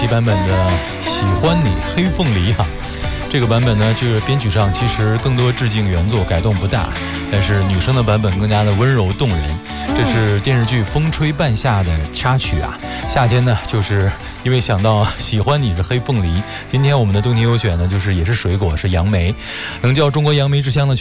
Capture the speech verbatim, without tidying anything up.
版本的《喜欢你》黑凤梨哈、啊，这个版本呢，就是编曲上其实更多致敬原作，改动不大，但是女生的版本更加的温柔动人。这是电视剧《风吹半夏》的插曲啊。夏天呢，就是因为想到喜欢你是黑凤梨，今天我们的冬天优选呢，就是也是水果，是杨梅，能叫中国杨梅之乡的。